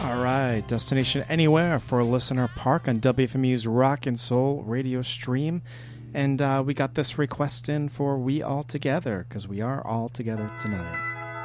All right, Destination Anywhere for Listener Park on WFMU's Rock and Soul radio stream. And we got this request in for We All Together, because we are all together tonight.